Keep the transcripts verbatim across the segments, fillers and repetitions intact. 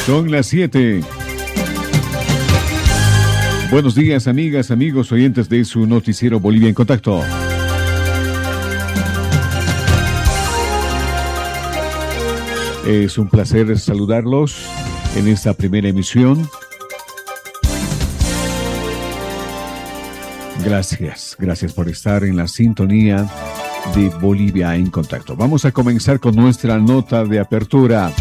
Son las siete. Buenos días, amigas, amigos, oyentes de su noticiero Bolivia en Contacto. Es un placer saludarlos en esta primera emisión. Gracias, gracias por estar en la sintonía de Bolivia en Contacto. Vamos a comenzar con nuestra nota de apertura.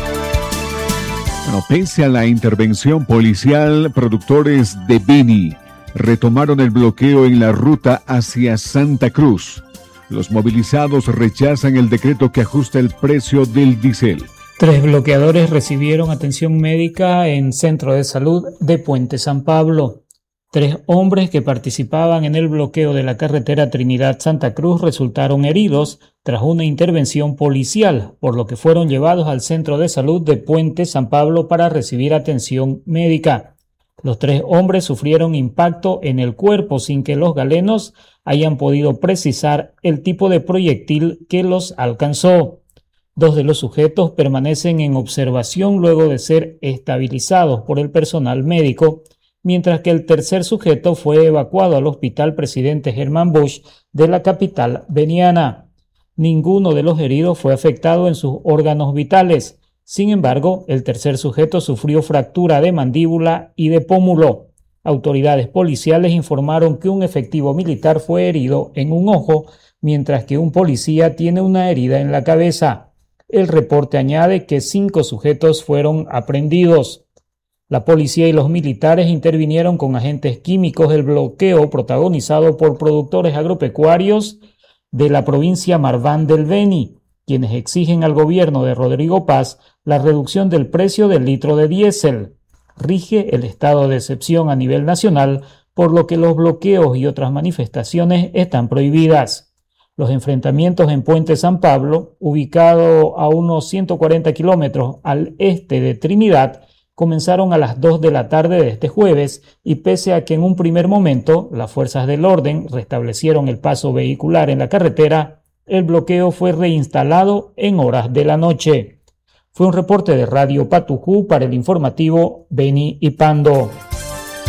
Bueno, pese a la intervención policial, productores de Beni retomaron el bloqueo en la ruta hacia Santa Cruz. Los movilizados rechazan el decreto que ajusta el precio del diésel. Tres bloqueadores recibieron atención médica en Centro de Salud de Puente San Pablo. Tres hombres que participaban en el bloqueo de la carretera Trinidad-Santa Cruz resultaron heridos tras una intervención policial, por lo que fueron llevados al Centro de Salud de Puente San Pablo para recibir atención médica. Los tres hombres sufrieron impacto en el cuerpo sin que los galenos hayan podido precisar el tipo de proyectil que los alcanzó. Dos de los sujetos permanecen en observación luego de ser estabilizados por el personal médico, mientras que el tercer sujeto fue evacuado al Hospital Presidente Germán Bosch de la capital beniana. Ninguno de los heridos fue afectado en sus órganos vitales. Sin embargo, el tercer sujeto sufrió fractura de mandíbula y de pómulo. Autoridades policiales informaron que un efectivo militar fue herido en un ojo, mientras que un policía tiene una herida en la cabeza. El reporte añade que cinco sujetos fueron aprehendidos. La policía y los militares intervinieron con agentes químicos el bloqueo protagonizado por productores agropecuarios de la provincia Marván del Beni, quienes exigen al gobierno de Rodrigo Paz la reducción del precio del litro de diésel. Rige el estado de excepción a nivel nacional, por lo que los bloqueos y otras manifestaciones están prohibidas. Los enfrentamientos en Puente San Pablo, ubicado a unos ciento cuarenta kilómetros al este de Trinidad, comenzaron a las dos de la tarde de este jueves y pese a que en un primer momento las fuerzas del orden restablecieron el paso vehicular en la carretera, el bloqueo fue reinstalado en horas de la noche. Fue un reporte de Radio Patujú para el informativo Beni y Pando.